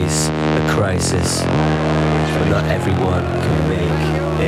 face a crisis, but not everyone can make